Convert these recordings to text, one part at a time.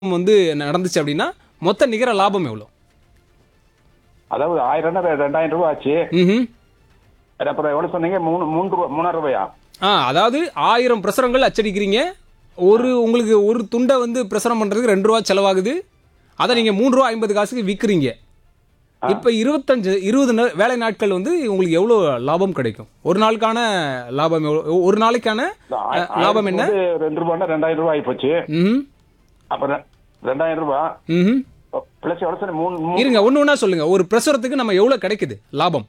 வந்து நடந்துச்சு அப்படின்னா மொத்த நிகர லாபம் எவ்வளோ? அதாவது 1000 2000 ரூபாய் ஆச்சு. ம். அப்புறம் எவ்வளவு சொன்னீங்க? 3000 ரூபாயா? அதாவது 1000 பிரசுரங்கள் அச்சடிக்கிறீங்க. உங்களுக்கு ஒரு துண்டை வந்து பிரசுரம் பண்ணுறதுக்கு 2 ரூபா செலவாகுது. அதை நீங்கள் 3 ரூபா 50 காசுக்கு விற்கிறீங்க. இப்போ 20 வேலை நாட்கள் வந்து உங்களுக்கு எவ்வளோ லாபம் கிடைக்கும்? ஒரு நாளுக்கான லாபம் எவ்வளோ? ஒரு நாளைக்கான லாபம் என்ன? 2 ரூபாய்னா 2000 ரூபாய் ஆகி போச்சு. ம். அப்புறம் 2000 ரூபாய் ம். பிளஸ் எவ்வளவு சொன்னீங்க? இருங்க, ஒன்று ஒன்றா சொல்லுங்க. ஒரு பிரசுரத்துக்கு நம்ம எவ்வளோ கிடைக்குது லாபம்?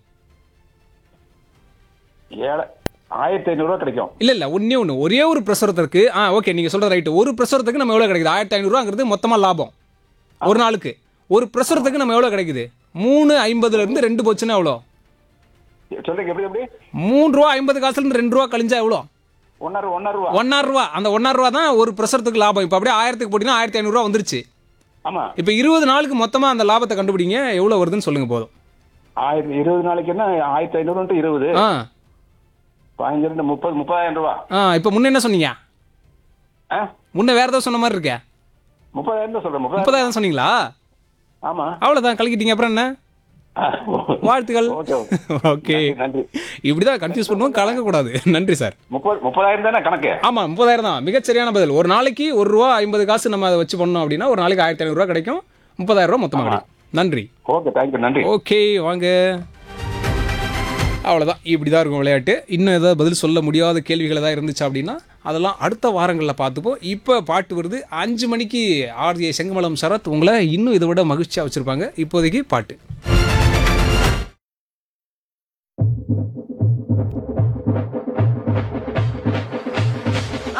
1500 ரூபாய் கிடைக்கும். இல்ல ஒண்ணு ஒரே ஒரு பிரசுரத்திற்கு ஓகே, நீங்க சொல்றது ரைட். ஒரு பிரசுரத்துக்கு நம்ம எவ்வளவு கிடைக்குது? 1500 ரூபாங்கிறது மொத்தமா லாபம் ஒரு நாளுக்கு. ஒரு பிரசுரத்துக்கு நம்ம எவ்வளவு கிடைக்குது? 3.50ல இருந்து 2 போச்சுன்னா எவ்வளோ? சொல்லுங்க எப்படி எப்படி? 3 ரூபா 50 காசுல இருந்து 2 ரூபா கழிஞ்சா எவ்வளோ? 1 ரூபாய். 1.5 ரூபா. அந்த 1.5 ரூபா தான் ஒரு பிரசுரத்துக்கு லாபம். இப்போ அப்படியே 1000க்கு போட்டீங்கன்னா 1500 ரூபா வந்துருச்சு. ஆமா. இப்போ 20 நாளுக்கு மொத்தமா அந்த லாபத்தை கண்டுபிடிங்க, எவ்வளவு வருதுன்னு சொல்லுங்க போதும். 20 நாளைக்கு என்ன? 1500 20 ஆ 15 30,000 ரூபாய். இப்போ முன்ன என்ன சொன்னீங்க? முன்ன வேற ஏதோ சொன்ன மாதிரி இருக்கே. 30,000 தான் சொல்றேன். 30,000 சொன்னீங்களா? ஆமா. அவ்வளவுதான், கலக்கிட்டீங்க. அப்புறம் என்ன? வாழ்த்துக்கள். ஓகே, நன்றி. இப்படிதான் கன்ஃபியூஸ் பண்ணுவோம், கலங்கக்கூடாது. நன்றி சார். 30,000 தானே கணக்கு? ஆமா, 30,000 தான் மிகச்சரியான பதில். ஒரு நாளைக்கு 1 ரூபா 50 காசு நம்ம அதை வச்சு பண்ணோம் அப்படின்னா ஒரு நாளைக்கு 1500 ரூபா கிடைக்கும். 30,000 ரூபா மொத்தமாக கிடைக்கும். நன்றி. ஓகே, தேங்க்யூ, நன்றி. ஓகே, வாங்க. அவ்வளோதான், இப்படி தான் இருக்கும் விளையாட்டு. இன்னும் ஏதாவது பதில் சொல்ல முடியாத கேள்விகள் ஏதாவது இருந்துச்சு அப்படின்னா அதெல்லாம் அடுத்த வாரங்களில் பார்த்துப்போம். இப்போ பாட்டு வருது. 5 மணிக்கு ஆர்ஜே செங்கமலம் சரத் உங்களை இன்னும் இதை விட மகிழ்ச்சியாக வச்சுருப்பாங்க. இப்போதைக்கு பாட்டு.